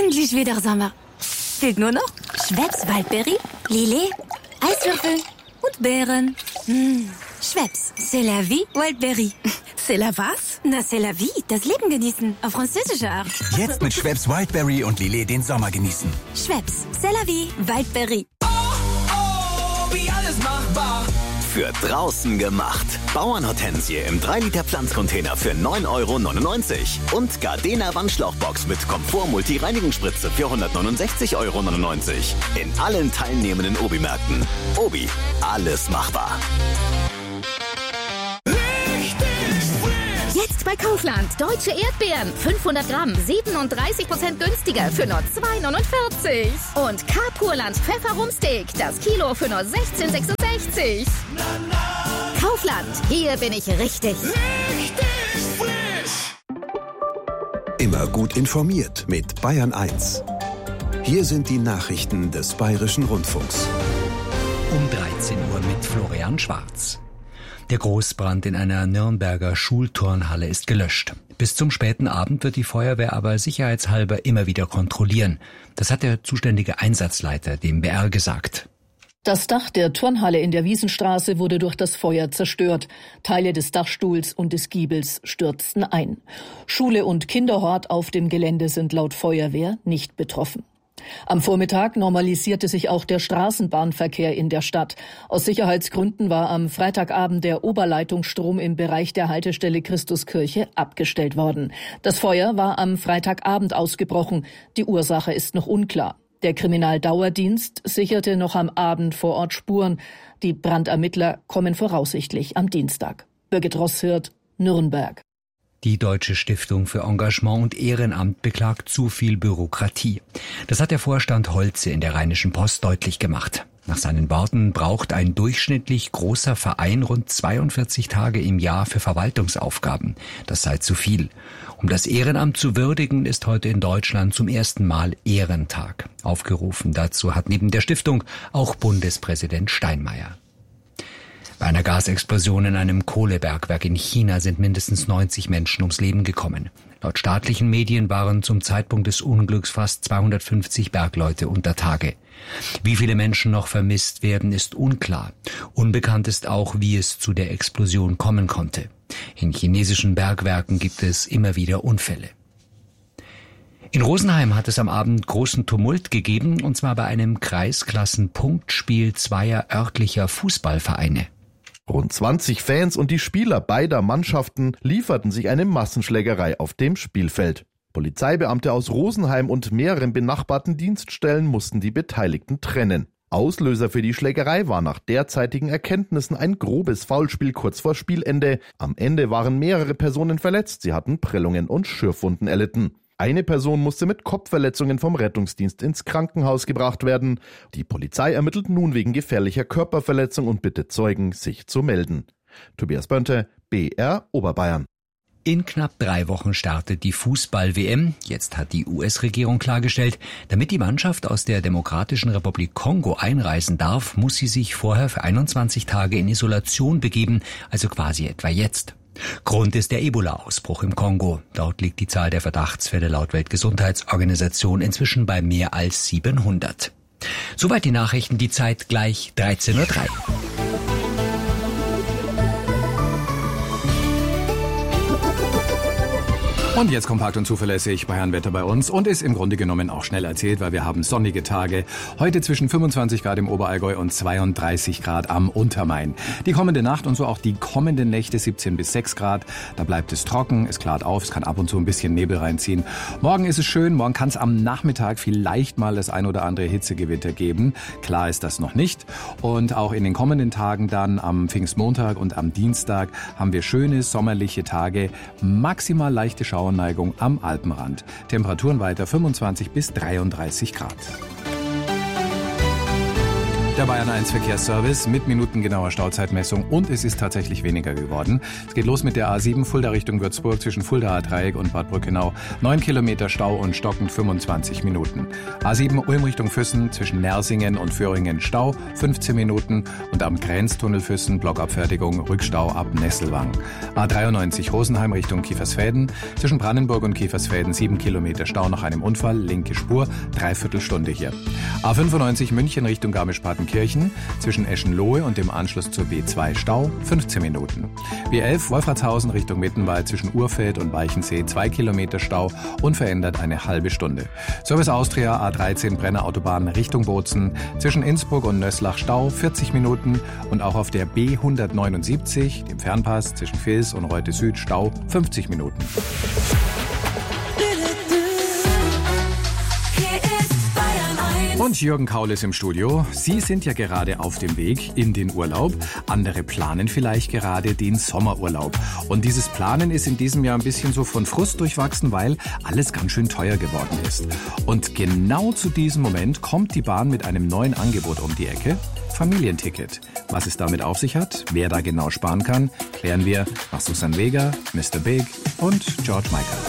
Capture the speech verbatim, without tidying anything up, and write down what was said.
Endlich wieder Sommer. Fehlt nur noch Schweppes Waldbeere, Lillet, Eiswürfel und Beeren. Mmh. Schweppes, c'est la vie, Wildberry. C'est la was? Na, c'est la vie, das Leben genießen, auf französische Art. Jetzt mit Schweppes Wildberry und Lillet den Sommer genießen. Schweppes, c'est la vie, Wildberry. Oh, oh, wie alles machbar. Für draußen gemacht. Bauernhortensie im drei Liter Pflanzcontainer für neun Euro neunundneunzig. Und Gardena Wandschlauchbox mit Komfort-Multi-Reinigungsspritze für hundertneunundsechzig Euro neunundneunzig. In allen teilnehmenden Obi-Märkten. Obi, alles machbar. Jetzt bei Kaufland. Deutsche Erdbeeren. fünfhundert Gramm. siebenunddreißig Prozent günstiger für nur zwei neunundvierzig. Und K-Purland Pfefferumsteak. Das Kilo für nur sechzehn sechsundsechzig. Kaufland. Hier bin ich richtig. Richtig frisch. Immer gut informiert mit Bayern eins. Hier sind die Nachrichten des Bayerischen Rundfunks. Um dreizehn Uhr mit Florian Schwarz. Der Großbrand in einer Nürnberger Schulturnhalle ist gelöscht. Bis zum späten Abend wird die Feuerwehr aber sicherheitshalber immer wieder kontrollieren. Das hat der zuständige Einsatzleiter dem B R gesagt. Das Dach der Turnhalle in der Wiesenstraße wurde durch das Feuer zerstört. Teile des Dachstuhls und des Giebels stürzten ein. Schule und Kinderhort auf dem Gelände sind laut Feuerwehr nicht betroffen. Am Vormittag normalisierte sich auch der Straßenbahnverkehr in der Stadt. Aus Sicherheitsgründen war am Freitagabend der Oberleitungsstrom im Bereich der Haltestelle Christuskirche abgestellt worden. Das Feuer war am Freitagabend ausgebrochen. Die Ursache ist noch unklar. Der Kriminaldauerdienst sicherte noch am Abend vor Ort Spuren. Die Brandermittler kommen voraussichtlich am Dienstag. Birgit Rosshirt, Nürnberg. Die Deutsche Stiftung für Engagement und Ehrenamt beklagt zu viel Bürokratie. Das hat der Vorstand Holze in der Rheinischen Post deutlich gemacht. Nach seinen Worten braucht ein durchschnittlich großer Verein rund zweiundvierzig Tage im Jahr für Verwaltungsaufgaben. Das sei zu viel. Um das Ehrenamt zu würdigen, ist heute in Deutschland zum ersten Mal Ehrentag. Aufgerufen dazu hat neben der Stiftung auch Bundespräsident Steinmeier. Bei einer Gasexplosion in einem Kohlebergwerk in China sind mindestens neunzig Menschen ums Leben gekommen. Laut staatlichen Medien waren zum Zeitpunkt des Unglücks fast zweihundertfünfzig Bergleute unter Tage. Wie viele Menschen noch vermisst werden, ist unklar. Unbekannt ist auch, wie es zu der Explosion kommen konnte. In chinesischen Bergwerken gibt es immer wieder Unfälle. In Rosenheim hat es am Abend großen Tumult gegeben, und zwar bei einem Kreisklassen-Punktspiel zweier örtlicher Fußballvereine. Rund zwanzig Fans und die Spieler beider Mannschaften lieferten sich eine Massenschlägerei auf dem Spielfeld. Polizeibeamte aus Rosenheim und mehreren benachbarten Dienststellen mussten die Beteiligten trennen. Auslöser für die Schlägerei war nach derzeitigen Erkenntnissen ein grobes Foulspiel kurz vor Spielende. Am Ende waren mehrere Personen verletzt, sie hatten Prellungen und Schürfwunden erlitten. Eine Person musste mit Kopfverletzungen vom Rettungsdienst ins Krankenhaus gebracht werden. Die Polizei ermittelt nun wegen gefährlicher Körperverletzung und bittet Zeugen, sich zu melden. Tobias Bönte, B R Oberbayern. In knapp drei Wochen startet die Fußball-W M. Jetzt hat die U S-Regierung klargestellt, damit die Mannschaft aus der Demokratischen Republik Kongo einreisen darf, muss sie sich vorher für einundzwanzig Tage in Isolation begeben, also quasi etwa jetzt. Grund ist der Ebola-Ausbruch im Kongo. Dort liegt die Zahl der Verdachtsfälle laut Weltgesundheitsorganisation inzwischen bei mehr als siebenhundert. Soweit die Nachrichten, die Zeit gleich dreizehn Uhr drei. Und jetzt kompakt und zuverlässig Bayernwetter bei uns und ist im Grunde genommen auch schnell erzählt, weil wir haben sonnige Tage. Heute zwischen fünfundzwanzig Grad im Oberallgäu und zweiunddreißig Grad am Untermain. Die kommende Nacht und so auch die kommenden Nächte siebzehn bis sechs Grad. Da bleibt es trocken, es klart auf, es kann ab und zu ein bisschen Nebel reinziehen. Morgen ist es schön, morgen kann es am Nachmittag vielleicht mal das ein oder andere Hitzegewitter geben. Klar ist das noch nicht. Und auch in den kommenden Tagen dann am Pfingstmontag und am Dienstag haben wir schöne sommerliche Tage, maximal leichte Schauer. Neigung am Alpenrand. Temperaturen weiter fünfundzwanzig bis dreiunddreißig Grad. Der Bayern eins Verkehrsservice mit minutengenauer Stauzeitmessung und es ist tatsächlich weniger geworden. Es geht los mit der A sieben Fulda Richtung Würzburg zwischen Fuldaer Dreieck und Bad Brückenau. neun Kilometer Stau und stockend fünfundzwanzig Minuten. A sieben Ulm Richtung Füssen zwischen Nersingen und Föhringen Stau fünfzehn Minuten und am Grenztunnel Füssen Blockabfertigung Rückstau ab Nesselwang. A dreiundneunzig Rosenheim Richtung Kiefersfelden zwischen Brandenburg und Kiefersfelden sieben Kilometer Stau nach einem Unfall, linke Spur, dreiviertel Stunde hier. A fünfundneunzig München Richtung Garmisch-Partenkirchen zwischen Eschenlohe und dem Anschluss zur B zwei Stau fünfzehn Minuten. B elf Wolfratshausen Richtung Mittenwald zwischen Urfeld und Weichensee zwei Kilometer Stau, unverändert eine halbe Stunde. Service Austria A dreizehn Brenner Autobahn Richtung Bozen zwischen Innsbruck und Nöslach Stau vierzig Minuten und auch auf der B hundertneunundsiebzig, dem Fernpass zwischen Vils und Reute Süd Stau fünfzig Minuten. Und Jürgen Kaul ist im Studio. Sie sind ja gerade auf dem Weg in den Urlaub. Andere planen vielleicht gerade den Sommerurlaub. Und dieses Planen ist in diesem Jahr ein bisschen so von Frust durchwachsen, weil alles ganz schön teuer geworden ist. Und genau zu diesem Moment kommt die Bahn mit einem neuen Angebot um die Ecke. Familienticket. Was es damit auf sich hat, wer da genau sparen kann, klären wir nach Susan Vega, Mister Big und George Michael.